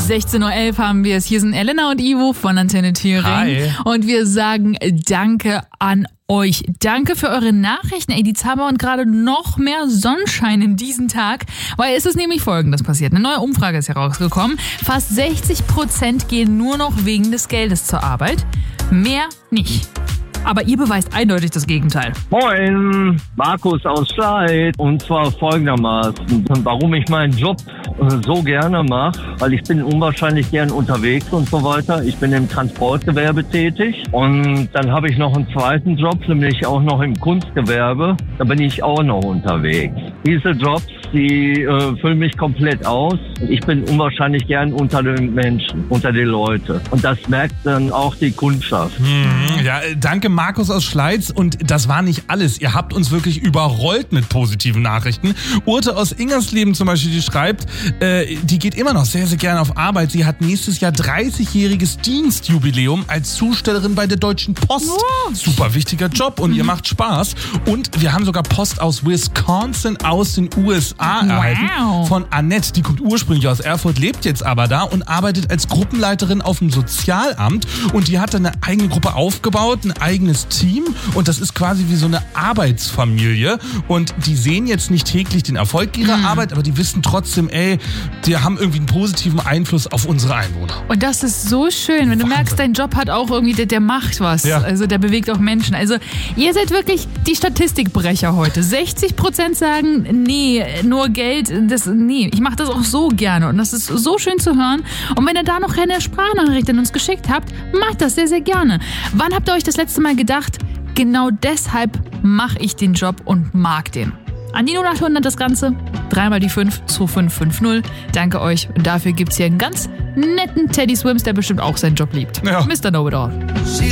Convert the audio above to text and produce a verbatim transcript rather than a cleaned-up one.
sechzehn Uhr elf haben wir es. Hier sind Elena und Ivo von Antenne Thüringen. Hi. Und wir sagen Danke an euch. Danke für eure Nachrichten. Ey, die zaubern gerade noch mehr Sonnenschein in diesen Tag, weil es ist nämlich Folgendes passiert. Eine neue Umfrage ist herausgekommen. Fast sechzig Prozent gehen nur noch wegen des Geldes zur Arbeit. Mehr nicht. Aber ihr beweist eindeutig das Gegenteil. Moin, Markus aus Schleit. Und zwar folgendermaßen, warum ich meinen Job so gerne mache, weil ich bin unwahrscheinlich gern unterwegs und so weiter. Ich bin im Transportgewerbe tätig und dann habe ich noch einen zweiten Job, nämlich auch noch im Kunstgewerbe. Da bin ich auch noch unterwegs. Diese Jobs, die äh, füllen mich komplett aus. Ich bin unwahrscheinlich gern unter den Menschen, unter den Leuten. Und das merkt dann auch die Kundschaft. Hm, ja, danke Markus aus Schleiz. Und das war nicht alles. Ihr habt uns wirklich überrollt mit positiven Nachrichten. Urte aus Ingersleben zum Beispiel, die schreibt, äh, die geht immer noch sehr, sehr gerne auf Arbeit. Sie hat nächstes Jahr dreißigjähriges Dienstjubiläum als Zustellerin bei der Deutschen Post. Oh. Super wichtiger Job und mhm. ihr macht Spaß. Und wir haben sogar Post aus Wisconsin aus den U S A erhalten. Wow. Von Annette. Die kommt ursprünglich aus Erfurt, lebt jetzt aber da und arbeitet als Gruppenleiterin auf dem Sozialamt. Und die hat dann eine eigene Gruppe aufgebaut, ein eigenes Team. Und das ist quasi wie so eine Arbeitsfamilie. Und die sehen jetzt nicht täglich den Erfolg ihrer mhm. Arbeit, aber die wissen trotzdem, ey, die haben irgendwie einen positiven Einfluss auf unsere Einwohner. Und das ist so schön, wenn du Wahnsinn. merkst, dein Job hat auch irgendwie, der, der macht was. Ja. Also der bewegt auch Menschen. Also ihr seid wirklich die Statistikbrecher heute. sechzig Prozent sagen, nee, nur Geld, das, nee, ich mache das auch so gerne. Und das ist so schön zu hören. Und wenn ihr da noch eine Sprachnachricht an uns geschickt habt, macht das sehr, sehr gerne. Wann habt ihr euch das letzte Mal gedacht, genau deshalb mache ich den Job und mag den? An die null acht hundert das Ganze, dreimal die fünf, zwei fünf fünf null. Danke euch. Und dafür gibt's hier einen ganz netten Teddy Swims, der bestimmt auch seinen Job liebt. Ja. Mister Know-It-All.